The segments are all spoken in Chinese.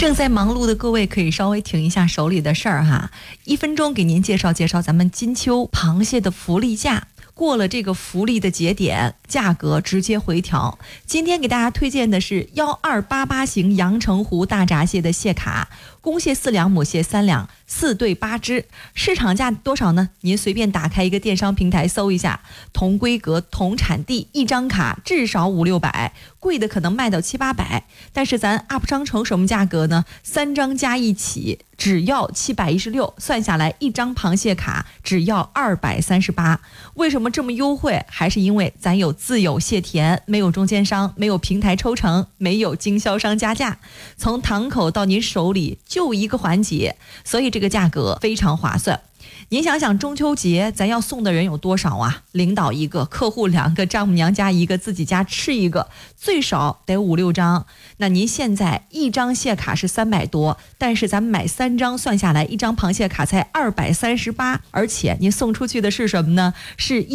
正在忙碌的各位可以稍微停一下手里的事儿哈，1分钟给您介绍介绍咱们金秋螃蟹的福利价。过了这个福利的节点，价格直接回调。今天给大家推荐的是1288型阳澄湖大闸蟹的蟹卡，公蟹4两，母蟹3两，4对8只。市场价多少呢？您随便打开一个电商平台搜一下，同规格同产地，一张卡至少500-600，贵的可能卖到700-800。但是咱 UP 商城什么价格呢？3张加一起只要716，算下来一张螃蟹卡只要238。为什么这么优惠？还是因为咱有自有蟹田，没有中间商，没有平台抽成，没有经销商加价，从堂口到您手里就一个环节，所以这个价格非常划算。您想想中秋节咱要送的人有多少啊？领导1个，客户2个，丈母娘家1个，自己家吃1个，最少得5-6张。那您现在一张蟹卡是300多，但是咱买3张算下来，一张螃蟹卡才238，而且您送出去的是什么呢？是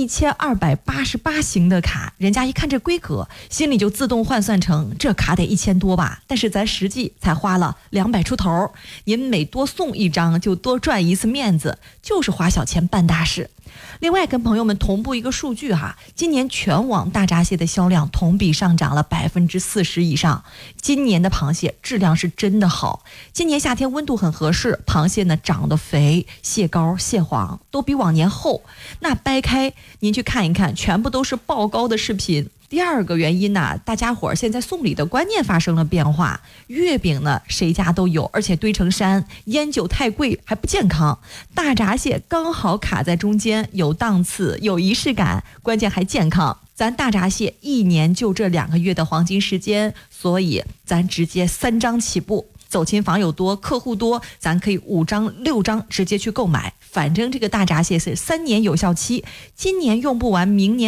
1288型的卡，人家一看这规格，心里就自动换算成这卡得1000多吧，但是咱实际才花了200出头，您每多送一张就多赚一次面子，就是花小钱办大事。另外跟朋友们同步一个数据哈，今年全网大闸蟹的销量同比上涨了40%以上。今年的螃蟹质量是真的好，今年夏天温度很合适，螃蟹呢长得肥，蟹膏蟹黄都比往年厚。那掰开您去看一看，全部都是爆高的视频。第二个原因呢，大家伙现在送礼的观念发生了变化，月饼呢谁家都有，而且堆成山，烟酒太贵还不健康，大闸蟹刚好卡在中间，有档次有仪式感，关键还健康。咱大闸蟹1年就这2个月的黄金时间，所以咱直接3张起步，走亲访友多，客户多，咱可以5张6张直接去购买。反正这个大闸蟹是3年有效期，今年用不完，明年